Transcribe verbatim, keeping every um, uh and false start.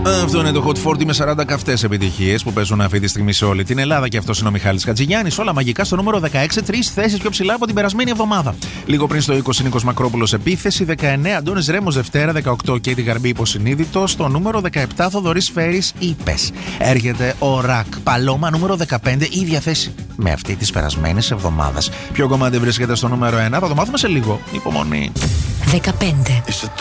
Αυτό είναι το Hot σαράντα με σαράντα καυτές επιτυχίες που παίζουν αυτή τη στιγμή σε όλη την Ελλάδα. Και αυτός είναι ο Μιχάλης Χατζηγιάννης. Όλα μαγικά στο νούμερο δεκαέξι, τρεις θέσεις πιο ψηλά από την περασμένη εβδομάδα. Λίγο πριν στο είκοσι, Νίκος Μακρόπουλος Επίθεση. δεκαεννέα, Αντώνης Ρέμος Δευτέρα. δεκαοκτώ, Κέιτι Γαρμπή Υποσυνείδητο. Στο νούμερο δεκαεπτά, Θοδωρής Φέρης Είπες. Έρχεται ο Ρακ Παλώμα, νούμερο δεκαπέντε, ίδια θέση με αυτή της περασμένης εβδομάδας. Ποιο κομμάτι βρίσκεται στο νούμερο ένα, θα το μάθουμε σε λίγο. Υπομονή. δεκαπέντε.